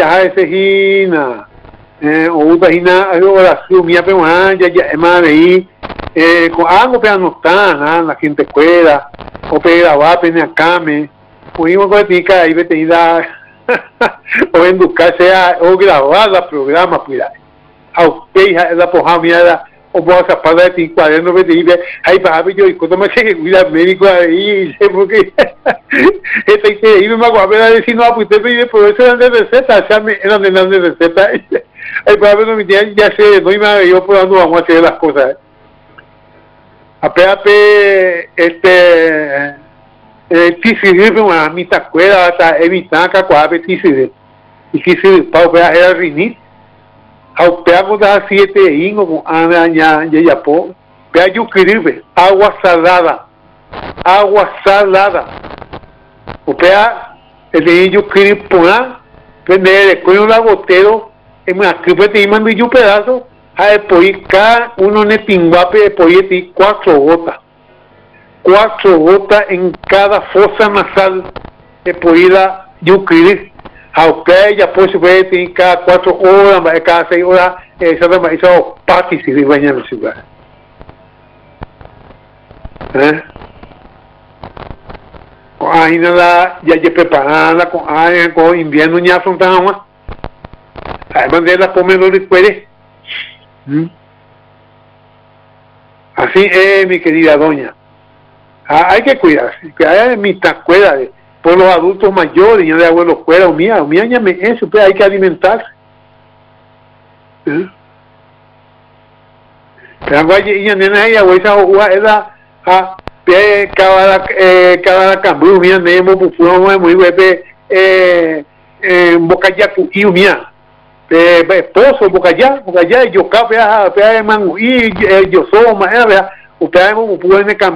ese hina o hina oración mía pero ya es más ahí con algo pero no está la gente cuida o pega va pene acá me pudimos cotica ahí veterida o educarse o grabar la programa cuidar a usted la poja mía o vos a pagar de ti cuaderno de ti ahí para yo y cuando me sé que cuida médico ahí porque este que iba más a ver a decir no pues usted pide por eso eran de receta eran de receta ahí para ver no me ya sé no iba yo por dónde vamos a hacer las cosas apenas tisiré a mi tacuera hasta evitar que cuabe tisiré y tisiré para operar era rinit ao pego da 7 ingo com aranha de Japão pega o cribe água salada o pega ele o cribe põe prender com um lagoteiro e uma cribe tem mando de um pedaço aí põe cá uno ne tinguape põe de 4 gotas em cada fossa nasal e põe lá de um cribe ao pé já pode ver tem cada 4 horas cada 6 horas sabe isso parte se banha no lugar ainda lá já preparada com inverno já são tão aí mandela comendo liquide assim mi querida doña hay que cuidarse que hay mitad cuida por los adultos mayores, ya de abuelos fuera, o mía ya eso, pues hay que alimentarse. Pero ya nena ella, o esa hoja, esa, cada cambio, mía, nemo, pufuno, muy bebé, bocaya, cuquillo, mía, esposo, bocaya, yo café, mango, y yo soy, o sea, o pueden cambiar.